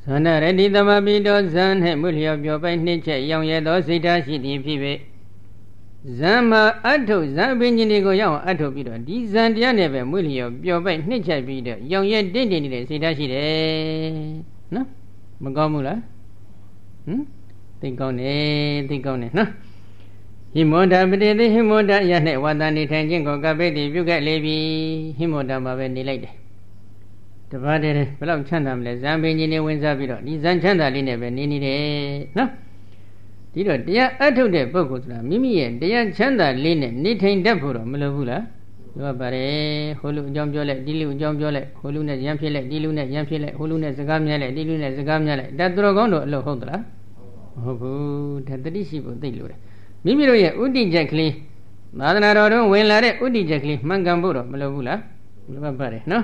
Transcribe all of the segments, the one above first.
ဇန္နရတိသမပိတောဇန်နှင့်မွေလျော်ပြောပိုင်နှိမ့်ချက်ရောင်ရဲသောစိတ်ဓာတ်ရှိသည်ဖြစ်ပေဇံမှာအထုဇံပင်ကြီးတွေကိုရောက်အောင်အထုပြီးတော့ဒီဇံတရားနဲ့ပဲမွေလျော်ပြောပိုင်နှိမ့်ချက်ပြီးတော့ရောင်ရဲတင့်နေတဲ့စိတ်ဓာတ်ရှိတယ်နော်မကောင်းဘူးလားသိကောင်းတယ်သိကောင်းတယ်နော်ဟိမောဒပတိတိဟိမောဒရနှင့်ဝါဒနေထိုင်ခြင်းကိုကပိတိပြုခဲ့လေပြီဟိမောဒမှာပဲနေလိုက်တယ်တပတ်တည်းဘယ်လောက်ချမ်းသာမလဲဇံပင်ကြီးနေဝင်စားပြီးတော့ဒီဇံချမ်းသာလေးနဲ့ပဲနေနေတယ်နော်ဒီတော့တရားအထုတ်တဲ့ပုဂ္ဂိုလ်ဆိုတာမိမိရဲ့တရားချမ်းသာလေးနဲ့နေထိုင်တတ်ဖို့တော့မလိုဘူးလားပြောပါတယ်ဟိုလူအကြောင်းပြောလိုက်ဒီလူအကြောင်းပြောလိုက်ဟိုလူနဲ့ရံဖြစ်လိုက်ဒီလူနဲ့ရံဖြစ်လိုက်ဟိုလူနဲ့စကားများလိုက်ဒီလူနဲ့စကားများလိုက်ဒါသူတော်ကောင်းတို့အလုပ်ဟုတ်သလားမဟုတ်ဘူးဒါတတိရှိဖို့သိလို့တယ်မိမိတို့ရဲ့ဥဒိချက်ကလေးသာသနာတော်တွင်ဝင်လာတဲ့ဥဒိချက်ကလေးမှန်ကန်ဖို့တော့မလိုဘူးလားလိုပါတယ်နော်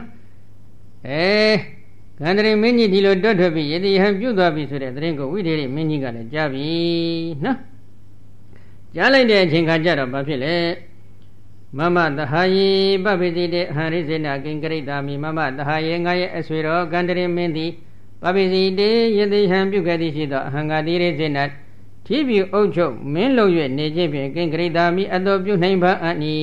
ကန္တရီမင်းကြီးဒီလိုတွတ်ထွက်ပြီးယတိဟံပြုတ်သွားပြီဆိုတဲ့သတင်းကိုဝိသေရိမင်းကြီးကလည်းကြားပြီနော်ကြားလိုက်တဲ့အချိန်ခါကျတော့ဘာဖြစ်လဲမမတဟာယေပပိစိတေအဟံရိစေနာကိင်္ဂရိတာမိမမတဟာယေငါရဲ့အဆွေတော်ကန္တရီမင်းသည်ပပိစိတေယတိဟံပြုတ်ခဲ့သည်ရှိသောအဟံဂတိရိစေနာထိပ်ပြီးအုပ်ချုပ်မင်းလုံ၍နေခြင်းဖြင့်ကိင်္ဂရိတာမိအတော်ပြုနိုင်ပါအနိ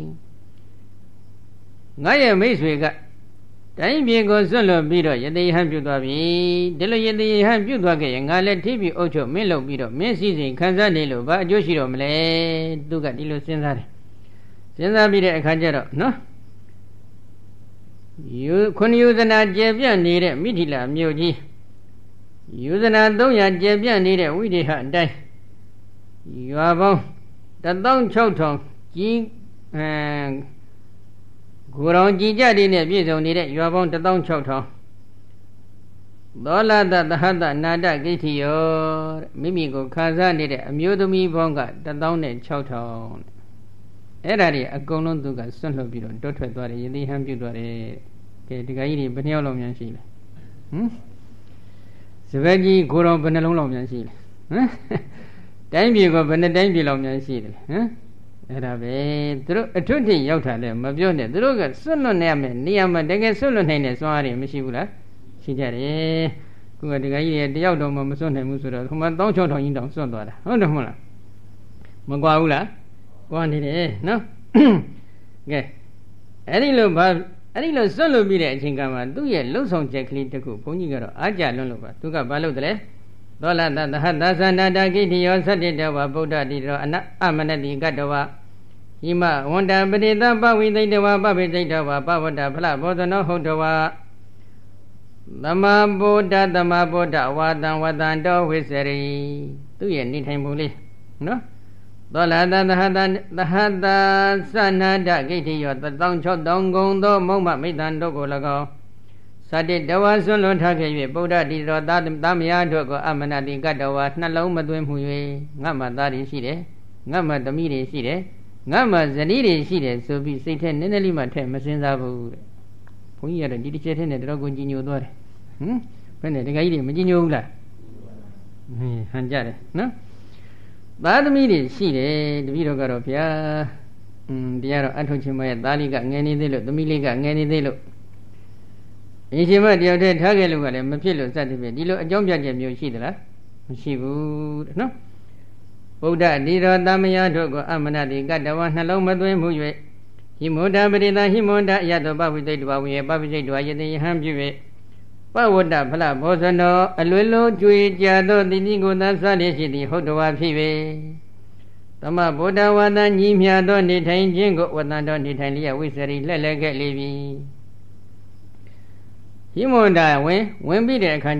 ငါရဲ့မိတ်ဆွေကတိုင်းပြည်ကိုစွန့်လွတ်ပြီးတော့ယတိဟံပြုတ်သွားပြီဒီလိုယတိဟံပြုတ်သွားခဲ့ရင်ငါလည်းထိပ်ပြီးအုပ်ချုပ်မင်းလုံပြီးတော့မင်းစည်းစိမ်ခံစားနေလို့ဘာအကျိုးရှိတော့မလဲသူကဒီလိုစဉ်းစားတယ်စဉ်းစားပြီးတဲ့အခါကျတော့နော်ခုနှစ်ယူဇနာကျေပြန့်နေတဲ့မိထီလာမြို့ကြီးယူဇနာ300ကျေပြန့်နေတဲ့ဝိဒေဟအတိုင်းရွာပေါင်း16000ကြီးကိုယ်တော်ကြည်ကြတဲ့နဲ့ပြည့်စုံနေတဲ့ရွာပေါင်း16000သောလတသဟတနာတကိဋ္ဌိယောမိမိကိုခါစားနေတဲ့အမျိုးသမီးပေါင်းက16000အဲ့ဒါတွေအကုန်လုံးသူကဆွန့်လွတ်ပြီးတော့တွတ်ထွက်သွားတယ်ယတိဟံပြုတ်သွားတယ်ကဲဒီကကြီးတွေဘယ်နှယောက်လောက်များရှိလဲစပက်ကြီးကိုယ်တော်ဘယ်နှလုံးလောက်များရှိလဲတိုင်းပြည်ကဘယ်နှတိုင်းပြည်လောက်များရှိတယ်အဲ့ဒါပဲသူတို့အထွတ်ထိပ်ရောက်တာလည်းမပြောနဲ့သူတို့ကစွန့်လွတ်နေရမယ်နေရာမှာတကယ်စွန့်လွတ်နိုင်တဲ့စွမ်းအားတွေမရှိဘူးလားရှိကြတယ်ခုကဒီကကြီးတွေတယောက်တော့မှမစွန့်နိုင်ဘူးဆိုတော့ဟိုမှာ16000ကြီးတောင်စွန့်သွားတာဟုတ်တယ်မဟုတ်လားမကွာဘူးလားကွာနေတယ်နော်ကဲအဲ့ဒီလိုစွန့်လွတ်ပြီးတဲ့အချိန်ကမှသူ့ရဲ့လှုပ်ဆောင်ချက်ကလေးတစ်ခုဘုန်းကြီးကတော့အားကြလွန်းလို့ပါသူကဘာလုပ်တယ်လဲသောလတသဟတသန္တာကိဋ္ဌိယောသတ္တိတဝဗုဒ္ဓတိရောအမနတိကတဝဟိမဝန္တပရိသပဝိသိတဝပပိသိတဝပဝတ္တဖလဘောဇနောဟုတ်တဝသမဗုဒ္ဓဝါတံဝတံတောဝိစရိသူရဲ့နေထိုင်ပုံလေးနော်သောလတသဟတသနန္တကိဋ္ဌိယော16000ဂုံသောမုံမမိတ္တံတို့ကို၎င်းသတ္တိတဝါဆွန့်လွတ်ထားခဲ့၍ဗုဒ္ဓတိရောသမယတို့ကိုအမနတိကတဝါနှလုံးမသွင်းမှု၍ငါမှသားတွေရှိတယ်ငါမှသမီးတွေရှိတယ်ငါမှဇနီးတွေရှိတယ်ဆိုပြီးစိတ်ထဲနည်းနည်းလေးမှထည့်မစင်စားဘူးတဲ့ဘုန်းကြီးကတော့ဒီတစ်ချက်ထဲနဲ့တော်ကိုကြီးညိုသွားတယ်ဘယ်နဲ့တခါကြီးတွေမကြီးညိုဘူးလားဟန်ကြတယ်နော်သားသမီးတွေရှိတယ်တပည့်တော်ကတော့ဗျာတရားတော့အထုတ်ချင်းမရဲ့သားလေးကငယ်နေသေးလို့သမီးလေးကငယ်နေသေးလို့အရှင်မတယောက်တည်းထားခဲ့လို့ကလည်းမဖြစ်လို့စသဖြင့်ဒီလိုအကြောင်းပြချက်မျိုးရှိသလားမရှိဘူးတဲ့နော်ဗုဒ္ဓတိရောသမယတို့ကိုအမနတိကတဝနှလုံးမသွင်းမှု၍ဟိမောဒပရိသဟိမောဒယတောပဝိသိတဝဝိယပပိစိတဝယတိယဟံပြု၍ပဝတ္တဖလဘောဇနောအလွယ်လုံးကြွေကြသောတိတိကိုသာစသည်ရှိသည်ဟုတ်တော်ဖြစ်၍သမဗုဒ္ဓဝါဒညီမြသောနေထိုင်ခြင်းကိုဝတ္တတော်နေထိုင်လျက်ဝိစရိလှဲ့လှဲ့ခဲ့လေပြီဟိမောဒဝင်ပြီးတဲ့အခါ